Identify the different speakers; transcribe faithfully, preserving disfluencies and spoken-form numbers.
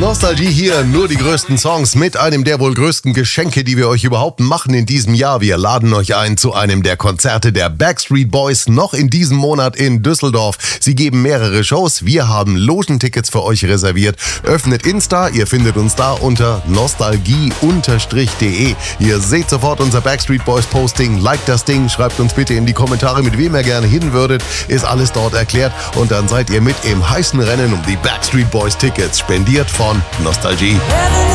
Speaker 1: Nostalgie hier, nur die größten Songs mit einem der wohl größten Geschenke, die wir euch überhaupt machen in diesem Jahr. Wir laden euch ein zu einem der Konzerte der Backstreet Boys noch in diesem Monat in Düsseldorf. Sie geben mehrere Shows, wir haben Logentickets für euch reserviert. Öffnet Insta, ihr findet uns da unter nostalgie Bindestrich de. Ihr seht sofort unser Backstreet Boys Posting, liked das Ding, schreibt uns bitte in die Kommentare, mit wem ihr gerne hin würdet. Ist alles dort erklärt und dann seid ihr mit im heißen Rennen um die Backstreet Boys Tickets, spendiert von Nostalgie.